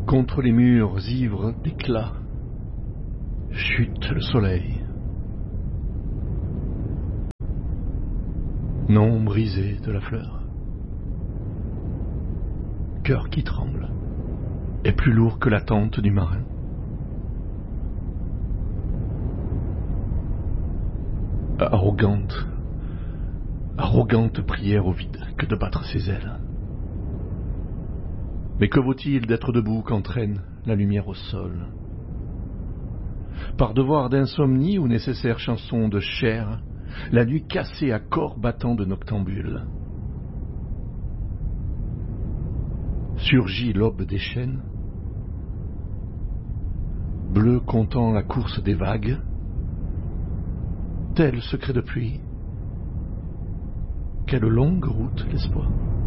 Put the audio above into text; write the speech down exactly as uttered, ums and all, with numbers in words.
Contre les murs ivres d'éclat, chute le soleil. Nom brisé de la fleur. Cœur qui tremble, est plus lourd que l'attente du marin. Arrogante, arrogante prière au vide que de battre ses ailes. Mais que vaut-il d'être debout qu'entraîne la lumière au sol? Par devoir d'insomnie ou nécessaire chanson de chair, la nuit cassée à corps battant de noctambule. Surgit l'aube des chênes, bleu comptant la course des vagues, tel secret de pluie. Quelle longue route l'espoir.